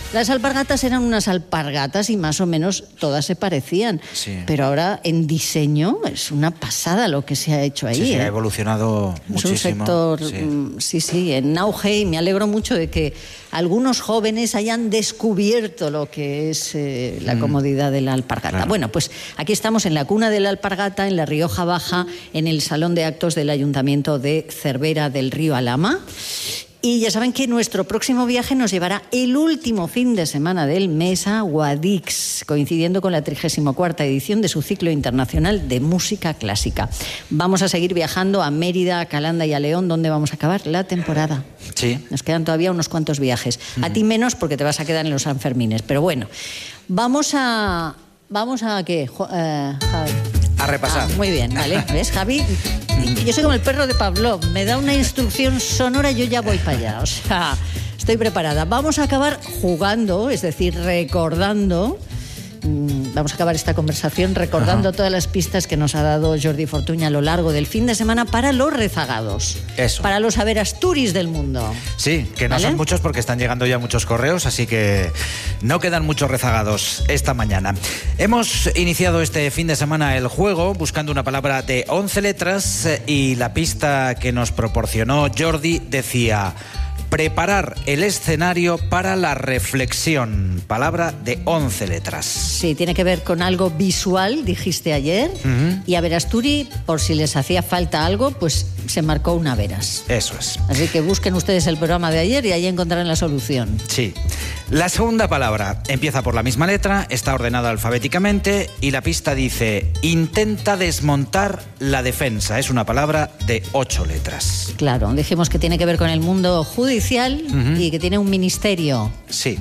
Las alpargatas eran unas alpargatas y más o menos todas se parecían. Sí. Pero ahora en diseño es una pasada lo que se ha hecho ahí. Sí, ha evolucionado muchísimo. Es un sector, sí, en auge, y me alegro mucho de que algunos jóvenes hayan descubierto lo que es la comodidad de la alpargata. Claro. Bueno, pues aquí estamos en la cuna de la alpargata, en la Rioja Baja, en el Salón de Actos del Ayuntamiento de Cervera del Río Alhama. Y ya saben que nuestro próximo viaje nos llevará el último fin de semana del mes a Guadix, coincidiendo con la 34ª edición de su ciclo internacional de música clásica. Vamos a seguir viajando a Mérida, a Calanda y a León, donde vamos a acabar la temporada. Sí. Nos quedan todavía unos cuantos viajes. A ti menos, porque te vas a quedar en los Sanfermines. Pero bueno, vamos a ¿qué? Javi. A repasar. Muy bien, vale. ¿Ves, Javi? Yo soy como el perro de Pavlov. Me da una instrucción sonora y yo ya voy para allá. O sea, estoy preparada. Vamos a acabar jugando, es decir, recordando. Vamos a acabar esta conversación recordando todas las pistas que nos ha dado Jordi Fortuny a lo largo del fin de semana para los rezagados. Eso. Para los Averasturis del mundo. Sí, que no ¿Vale? son muchos porque están llegando ya muchos correos, así que no quedan muchos rezagados esta mañana. Hemos iniciado este fin de semana el juego buscando una palabra de 11 letras y la pista que nos proporcionó Jordi decía: preparar el escenario para la reflexión. Palabra de 11 letras. Sí, tiene que ver con algo visual, dijiste ayer. Y Averasturi, por si les hacía falta algo, pues se marcó una veras. Eso es. Así que busquen ustedes el programa de ayer y ahí encontrarán la solución. Sí. La segunda palabra empieza por la misma letra, está ordenada alfabéticamente y la pista dice: intenta desmontar la defensa. Es una palabra de 8 letras. Claro, dijimos que tiene que ver con el mundo judicial y que tiene un ministerio. Sí.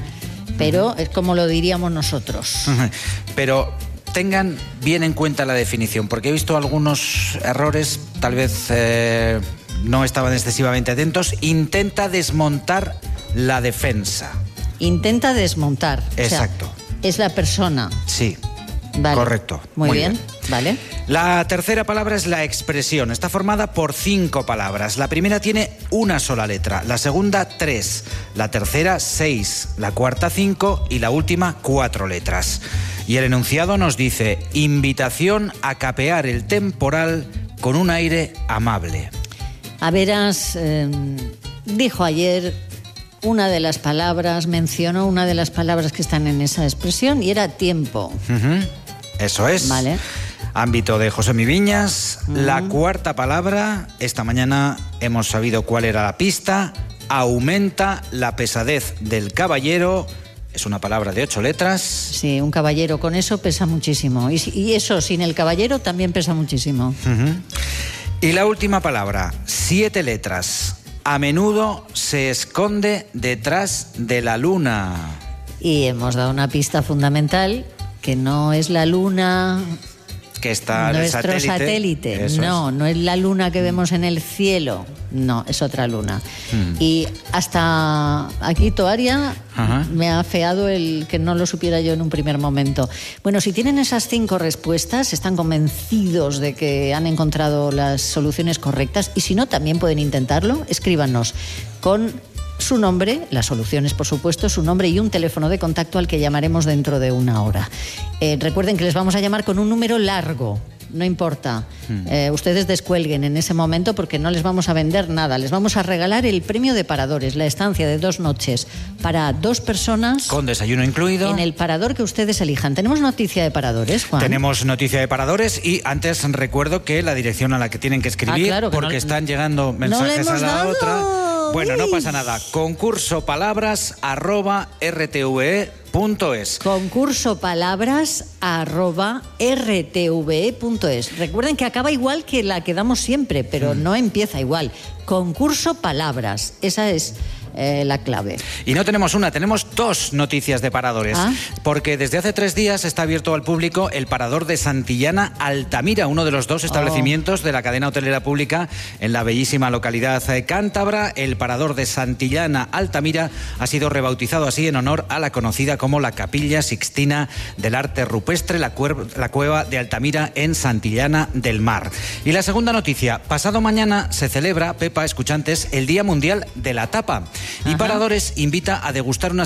Pero es como lo diríamos nosotros. Pero tengan bien en cuenta la definición, porque he visto algunos errores, tal vez no estaban excesivamente atentos. Intenta desmontar la defensa. Intenta desmontar. Exacto. O sea, es la persona. Sí. Vale. Correcto. Muy bien. Vale. La tercera palabra es la expresión. Está formada por 5 palabras. La primera tiene una sola letra, la segunda 3, la tercera 6, la cuarta 5 y la última 4 letras. Y el enunciado nos dice: invitación a capear el temporal con un aire amable. Averas dijo ayer una de las palabras, mencionó una de las palabras que están en esa expresión y era tiempo. Eso es. Vale. Ámbito de Josemi Viñas. La cuarta palabra, esta mañana hemos sabido cuál era la pista: aumenta la pesadez del caballero. Es una palabra de 8 letras. Sí, un caballero con eso pesa muchísimo. Y eso sin el caballero también pesa muchísimo. Y la última palabra, 7 letras. A menudo se esconde detrás de la luna. Y hemos dado una pista fundamental, que no es la luna, Que está en el nuestro satélite. Eso No, es. no es la luna que vemos en el cielo. No, es otra luna. Y hasta aquí Toaria me ha afeado el que no lo supiera yo en un primer momento. Bueno, si tienen esas 5 respuestas, están convencidos de que han encontrado las soluciones correctas, y si no, también pueden intentarlo. Escríbanos con su nombre, las soluciones por supuesto, su nombre y un teléfono de contacto al que llamaremos dentro de una hora. Recuerden que les vamos a llamar con un número largo, no importa. Ustedes descuelguen en ese momento porque no les vamos a vender nada. Les vamos a regalar el premio de Paradores, la estancia de 2 noches para 2 personas. Con desayuno incluido. En el parador que ustedes elijan. ¿Tenemos noticia de Paradores, Juan? Tenemos noticia de Paradores y antes recuerdo que la dirección a la que tienen que escribir, claro, que porque no, están llegando no le mensajes hemos a la dado. otra. Bueno, no Uy. pasa nada. Concurso palabras@rtve.es. Concurso palabras@rtve.es. Recuerden que acaba igual que la que damos siempre, pero no empieza igual. Concurso palabras. Esa es la clave. Y no tenemos una, tenemos 2 noticias de paradores. Porque desde hace 3 días está abierto al público el parador de Santillana Altamira, uno de los 2 establecimientos de la cadena hotelera pública en la bellísima localidad cántabra. El parador de Santillana Altamira ha sido rebautizado así en honor a la conocida como la Capilla Sixtina del Arte Rupestre, la cueva de Altamira en Santillana del Mar. Y la segunda noticia: pasado mañana se celebra, Pepa, escuchantes, el Día Mundial de la Tapa. Y Paradores invita a degustar una